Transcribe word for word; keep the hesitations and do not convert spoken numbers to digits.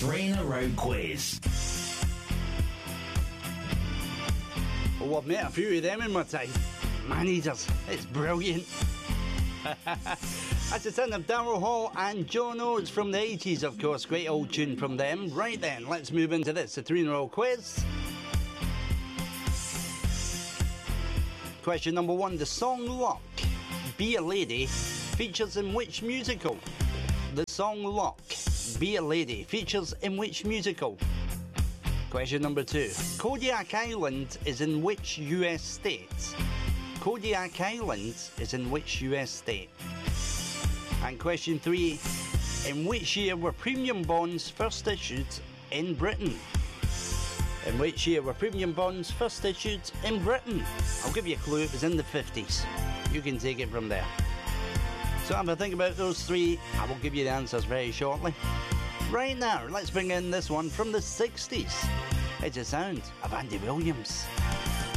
three in a row quiz. Oh, I've met a few of them in my time. Man-eaters, it's brilliant. That's the sound of Daryl Hall and John Oates from the eighties, of course. Great old tune from them. Right then, let's move into this, the three in a row quiz. Question number one. The song Luck, Be a Lady, features in which musical? The song Luck, Be a Lady, features in which musical? Question number two. Kodiak Island is in which U S state? Kodiak Island is in which U S state? And question three. In which year were premium bonds first issued in Britain? In which year were premium bonds first issued in Britain? I'll give you a clue, it was in the fifties. You can take it from there. So have a think about those three. I will give you the answers very shortly. Right now, let's bring in this one from the sixties. It's a sound of Andy Williams.